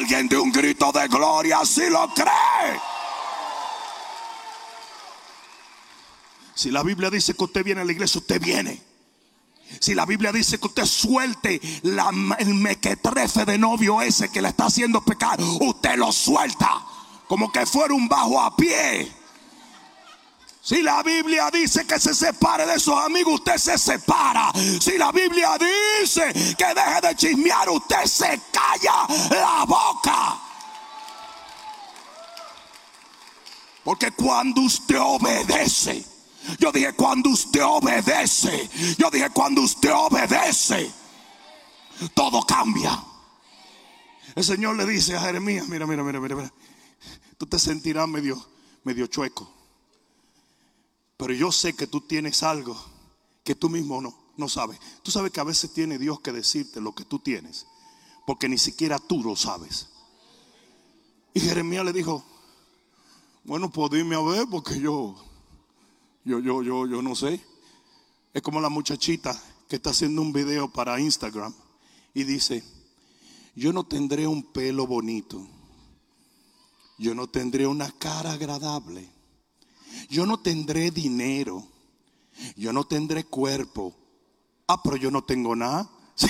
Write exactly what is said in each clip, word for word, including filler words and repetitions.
Alguien de un grito de gloria si lo cree. Si la Biblia dice que usted viene a la iglesia, usted viene. Si la Biblia dice que usted suelte la, el mequetrefe de novio ese que le está haciendo pecar, usted lo suelta como que fuera un bajo a pie. Si la Biblia dice que se separe de sus amigos, usted se separa. Si la Biblia dice que deje de chismear, usted se calla la boca. Porque cuando usted obedece, yo dije cuando usted obedece, yo dije cuando usted obedece, todo cambia. El Señor le dice a Jeremías: mira, mira, mira, mira, mira. Tú te sentirás medio, medio chueco, pero yo sé que tú tienes algo que tú mismo no, no sabes. Tú sabes que a veces tiene Dios que decirte lo que tú tienes, porque ni siquiera tú lo sabes. Y Jeremías le dijo: bueno, pues dime a ver, porque yo, yo, yo, yo, yo no sé. Es como la muchachita que está haciendo un video para Instagram y dice: yo no tendré un pelo bonito, yo no tendré una cara agradable, yo no tendré dinero, yo no tendré cuerpo. Ah, pero yo no tengo nada. Sí.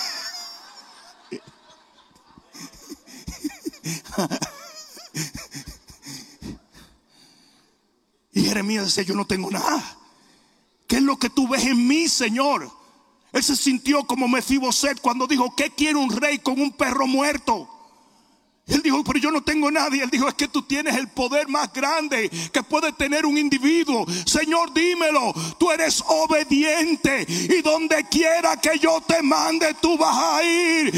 Y Jeremías decía: yo no tengo nada. ¿Qué es lo que tú ves en mí, Señor? Él se sintió como Mefiboset cuando dijo: ¿qué quiere un rey con un perro muerto? Él dijo: pero yo no tengo nada. Y él dijo: es que tú tienes el poder más grande que puede tener un individuo. Señor, dímelo. Tú eres obediente y donde quiera que yo te mande, tú vas a ir.